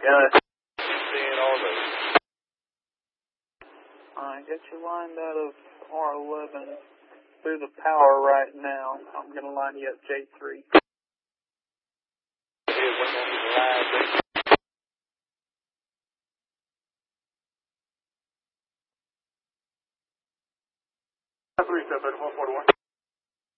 Yeah. Seeing all those. Alright, get you lined out of R11 through the power right now. I'm going to line you up J3. Three, 7, 141.